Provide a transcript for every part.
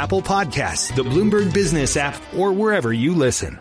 Apple Podcasts, the Bloomberg Business app, or wherever you listen.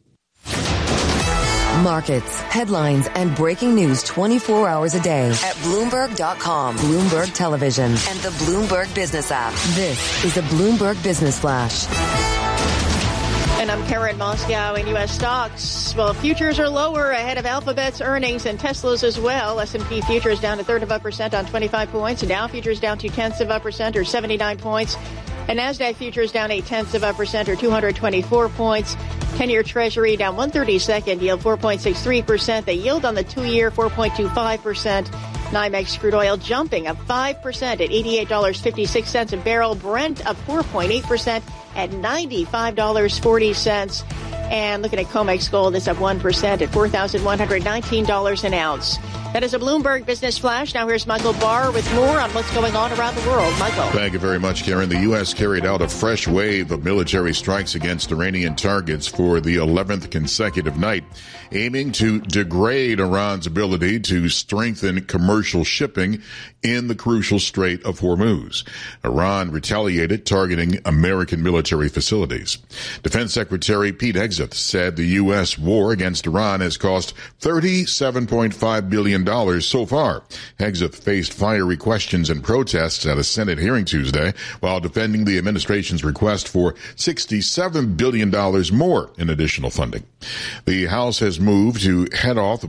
Markets, headlines, and breaking news 24 hours a day at Bloomberg.com, Bloomberg Television, and the Bloomberg Business app. This is the Bloomberg Business Flash. And I'm Karen Moscow in U.S. stocks. Well, futures are lower ahead of Alphabet's earnings and Tesla's as well. S&P futures down 0.33% on 25 points. Dow futures down 0.2% or 79 points. And NASDAQ futures down 0.8% or 224 points. 10-year Treasury down 1/32, yield 4.63%. The yield on the 2-year 4.25%. NYMEX crude oil jumping up 5% at $88.56 a barrel. Brent up 4.8% at $95.40. And looking at COMEX gold, it's up 1% at $4,119 an ounce. That is a Bloomberg Business Flash. Now here's Michael Barr with more on what's going on around the world. Michael. Thank you very much, Karen. The U.S. carried out a fresh wave of military strikes against Iranian targets for the 11th consecutive night, aiming to degrade Iran's ability to strengthen commercial shipping in the crucial Strait of Hormuz. Iran retaliated, targeting American military facilities. Defense Secretary Pete Hegseth said the U.S. war against Iran has cost $37.5 billion so far. Hegseth faced fiery questions and protests at a Senate hearing Tuesday while defending the administration's request for $67 billion more in additional funding. The House has moved to head off